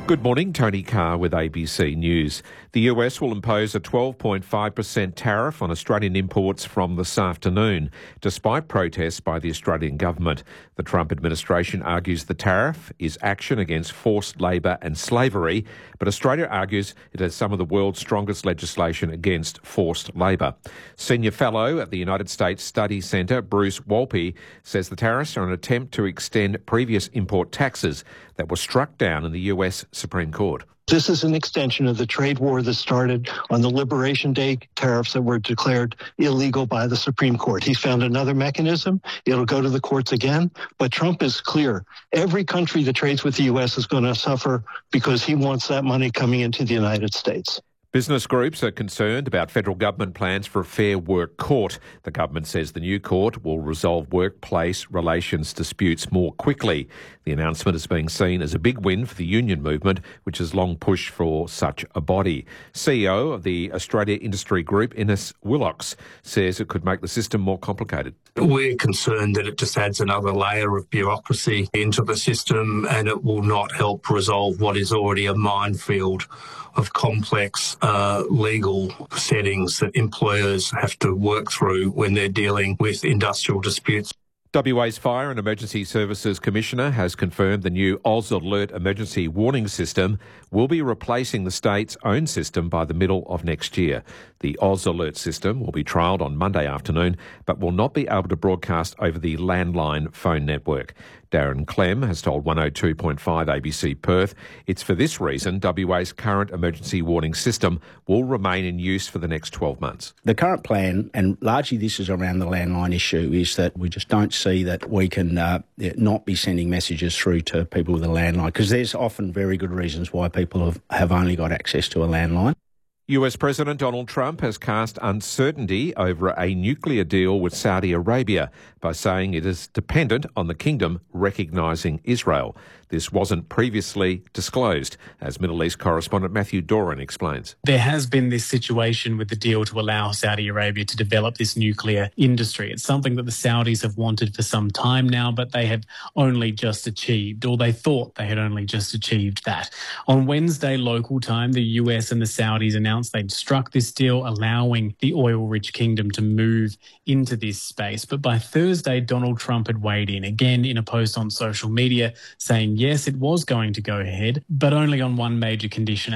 Good morning, Tony Carr with ABC News. The US will impose a 12.5% tariff on Australian imports from this afternoon, despite protests by the Australian government. The Trump administration argues the tariff is action against forced labour and slavery, but Australia argues it has some of the world's strongest legislation against forced labour. Senior fellow at the United States Study Centre, Bruce Wolpe, says the tariffs are an attempt to extend previous import taxes that were struck down in the US Supreme Court. This is an extension of the trade war that started on the Liberation Day tariffs that were declared illegal by the Supreme Court. He found another mechanism. It'll go to the courts again. But Trump is clear. Every country that trades with the U.S. is going to suffer because he wants that money coming into the United States. Business groups are concerned about federal government plans for a Fair Work Court. The government says the new court will resolve workplace relations disputes more quickly. The announcement is being seen as a big win for the union movement, which has long pushed for such a body. CEO of the Australia Industry Group, Innes Willox, says it could make the system more complicated. We're concerned that it just adds another layer of bureaucracy into the system and it will not help resolve what is already a minefield of complex legal settings that employers have to work through when they're dealing with industrial disputes. WA's Fire and Emergency Services Commissioner has confirmed the new Oz Alert emergency warning system will be replacing the state's own system by the middle of next year. The Oz Alert system will be trialled on Monday afternoon, but will not be able to broadcast over the landline phone network. Darren Clem has told 102.5 ABC Perth it's for this reason WA's current emergency warning system will remain in use for the next 12 months. The current plan, and largely this is around the landline issue, is that we just don't see that we can not be sending messages through to people with a landline, because there's often very good reasons why people have only got access to a landline. US President Donald Trump has cast uncertainty over a nuclear deal with Saudi Arabia by saying it is dependent on the kingdom recognising Israel. This wasn't previously disclosed, as Middle East correspondent Matthew Doran explains. There has been this situation with the deal to allow Saudi Arabia to develop this nuclear industry. It's something that the Saudis have wanted for some time now, but they have only just achieved, or they thought they had only just achieved that. On Wednesday local time, the US and the Saudis announced they'd struck this deal, allowing the oil-rich kingdom to move into this space. But by Thursday, Donald Trump had weighed in, again in a post on social media, saying yes, it was going to go ahead, but only on one major condition.